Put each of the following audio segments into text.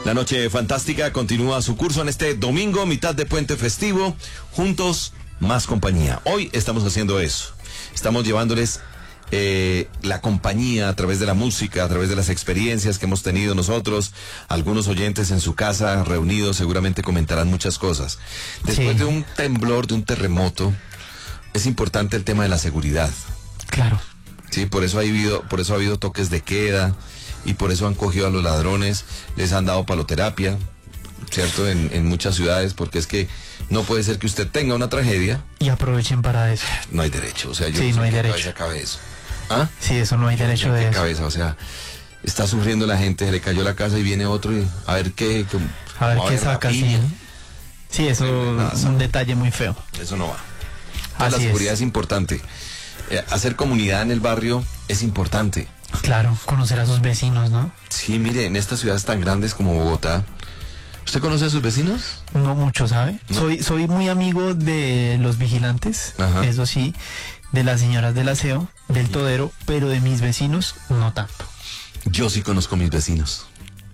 La noche fantástica continúa su curso en este domingo, mitad de puente festivo. Juntos, más compañía. Hoy estamos haciendo eso. Estamos llevándoles la compañía a través de la música, a través de las experiencias que hemos tenido nosotros. Algunos oyentes en su casa reunidos seguramente comentarán muchas cosas. Después de un temblor, de un terremoto, es importante el tema de la seguridad. Claro. Sí, por eso ha habido toques de queda y por eso han cogido a los ladrones, les han dado paloterapia, ¿cierto? En muchas ciudades, porque es que no puede ser que usted tenga una tragedia y aprovechen para eso. No hay derecho, o sea, yo sí, no hay derecho. Cabeza cabe eso. ¿Ah? Sí, eso no hay derecho de eso. Cabeza, o sea, está sufriendo la gente, se le cayó la casa y viene otro y a ver qué saca, sí. Sí, eso es un detalle muy feo. Eso no va. Entonces, la seguridad es importante. Hacer comunidad en el barrio es importante. Claro, conocer a sus vecinos, ¿no? Sí, mire, en estas ciudades tan grandes como Bogotá, ¿usted conoce a sus vecinos? No mucho, ¿sabe? ¿No? Soy muy amigo de los vigilantes, ajá, eso sí, de las señoras del aseo, del todero, pero de mis vecinos no tanto. Yo sí conozco a mis vecinos.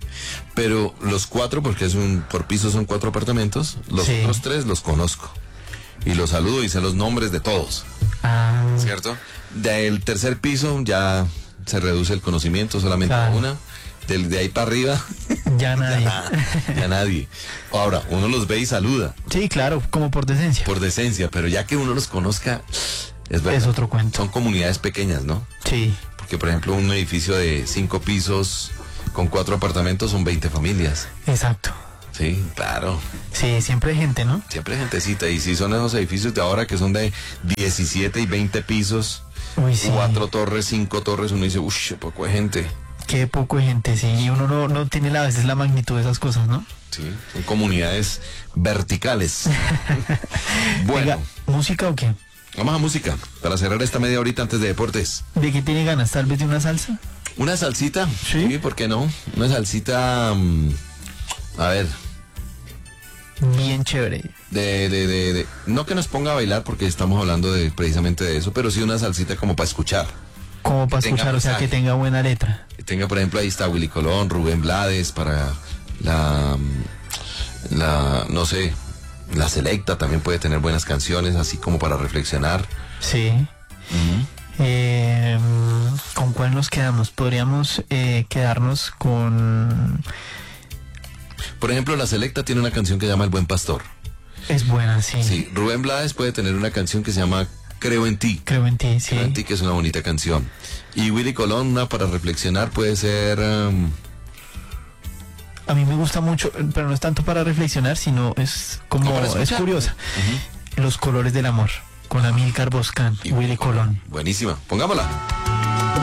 Pero los 4, porque por piso son 4 apartamentos, los otros 3 los conozco. Y los saludo y sé los nombres de todos. Ah. ¿Cierto? Del tercer piso ya se reduce el conocimiento, solamente a una. De ahí para arriba ya nadie. ya nadie. Ahora, uno los ve y saluda. Sí, claro, como por decencia. Por decencia, pero ya que uno los conozca, es verdad. Es otro cuento. Son comunidades pequeñas, ¿no? Sí. Porque, por ejemplo, un edificio de 5 pisos con 4 apartamentos son 20 familias. Exacto. Sí, claro. Sí, siempre hay gente, ¿no? Siempre hay gentecita. Y si son esos edificios de ahora que son de 17 y 20 pisos, uy, sí, 4 torres, 5 torres, uno dice, uff, poco de gente. Qué poco de gente, sí. Y uno no tiene a veces la magnitud de esas cosas, ¿no? Sí, son comunidades verticales. Bueno. Venga, ¿música o qué? Vamos a música, para cerrar esta media horita antes de deportes. ¿De qué tiene ganas? ¿Tal vez de una salsa? ¿Una salsita? Sí. ¿Por qué no? Una salsita, a ver... bien chévere. No que nos ponga a bailar porque estamos hablando precisamente de eso, pero sí una salsita como para escuchar. Como para escuchar, o sea, que tenga buena letra. Que tenga, por ejemplo, ahí está Willy Colón, Rubén Blades, para no sé, la Selecta también puede tener buenas canciones, así como para reflexionar. Sí. ¿Con cuál nos quedamos? Podríamos quedarnos con... Por ejemplo, la Selecta tiene una canción que se llama El Buen Pastor. Es buena, sí. Sí, Rubén Blades puede tener una canción que se llama Creo en ti. Creo en ti, sí. Creo en ti, que es una bonita canción. Y Willy Colón, una para reflexionar puede ser... A mí me gusta mucho, pero no es tanto para reflexionar, sino es como... es curiosa. Uh-huh. Los colores del amor, con Amílcar Boscán y Willy Colón. Buenísima, pongámosla.